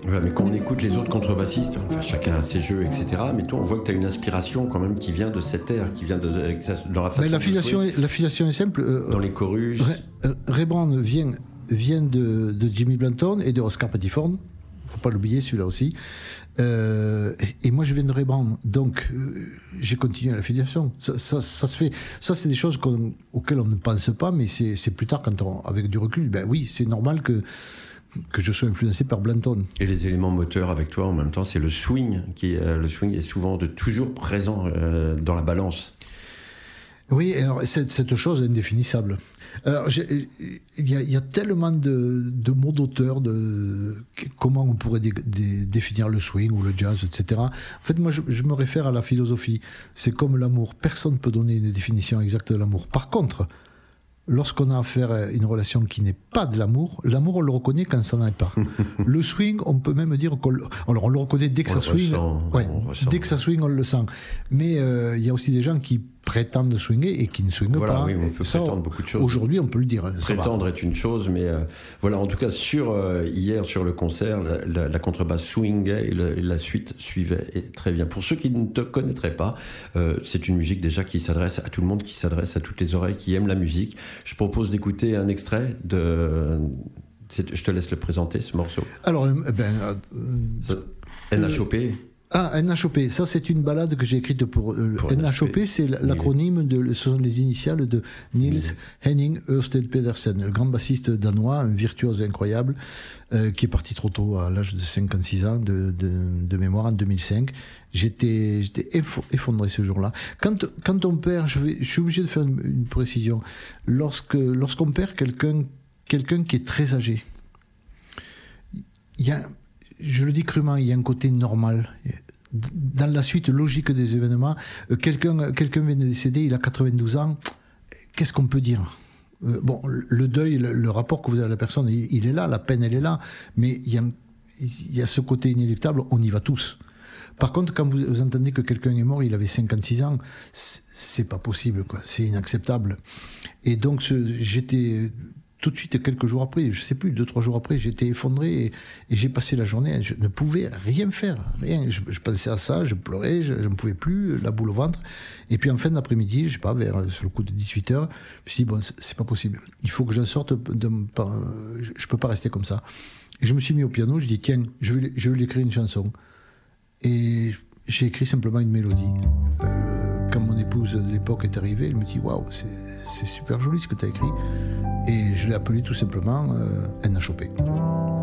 Ouais, mais quand on écoute les autres contrebassistes, enfin chacun a ses jeux, etc. Mais toi, on voit que tu as une inspiration quand même qui vient de cette ère, qui vient dans la façon Mais l'affiliation est simple. Dans les chorus. Ray Brown vient de Jimmy Blanton et de Oscar Pettiford. Faut pas l'oublier, celui-là aussi. Et moi, je viens de Ray Brown, donc j'ai continué l'affiliation. Ça se fait. Ça, c'est des choses auxquelles on ne pense pas, mais c'est plus tard, avec du recul. Ben oui, c'est normal que je sois influencé par Blanton. Et les éléments moteurs avec toi en même temps, c'est le swing. Le swing est souvent toujours présent dans la balance. Oui, alors cette chose est indéfinissable. Alors il y a tellement de mots d'auteur, de comment on pourrait définir le swing ou le jazz, etc. En fait, moi, je me réfère à la philosophie. C'est comme l'amour. Personne ne peut donner une définition exacte de l'amour. Par contre, lorsqu'on a affaire à une relation qui n'est pas de l'amour, on le reconnaît quand ça n'en est pas. Le swing, on peut même dire on le reconnaît dès que ça swing. Dès que ça swing, on le sent. Mais il y a aussi des gens qui prétendent swinger et qui ne swingent pas. Oui, on peut prétendre beaucoup de choses. Aujourd'hui, on peut le dire. Prétendre est une chose, mais voilà, en tout cas, hier, sur le concert, la contrebasse swingait et la suite suivait. Et très bien. Pour ceux qui ne te connaîtraient pas, c'est une musique déjà qui s'adresse à tout le monde, qui s'adresse à toutes les oreilles, qui aiment la musique. Je propose d'écouter un extrait de... Je te laisse le présenter, ce morceau. Alors, NHOP. NHOP, ça c'est une ballade que j'ai écrite pour NHOP, c'est l'acronyme ce sont les initiales de Niels Henning Ørsted Pedersen, le grand bassiste danois, un virtuose incroyable, qui est parti trop tôt à l'âge de 56 ans de mémoire en 2005. J'étais effondré ce jour-là. Quand on perd, je suis obligé de faire une précision. Lorsqu'on perd quelqu'un qui est très âgé, je le dis crûment, il y a un côté normal. Dans la suite logique des événements, quelqu'un vient de décéder, il a 92 ans, qu'est-ce qu'on peut dire ? Bon, le deuil, le rapport que vous avez à la personne, il est là, la peine, elle est là, mais il y a ce côté inéluctable, on y va tous. Par contre, quand vous entendez que quelqu'un est mort, il avait 56 ans, c'est pas possible, quoi. C'est inacceptable. Et donc, j'étais... Tout de suite, quelques jours après, je sais plus, 2-3 jours après, j'étais effondré et j'ai passé la journée, je ne pouvais rien faire, rien. Je pensais à ça, je pleurais, je ne pouvais plus, la boule au ventre. Et puis en fin d'après-midi, je sais pas, sur le coup de 18h, je me suis dit, bon, c'est pas possible. Il faut que j'en sorte, je peux pas rester comme ça. Et je me suis mis au piano, je dis, tiens, je vais lui écrire une chanson. Et j'ai écrit simplement une mélodie. Quand mon épouse de l'époque est arrivée, elle me dit, waouh, c'est super joli ce que tu as écrit. Et je l'ai appelé tout simplement NHOP.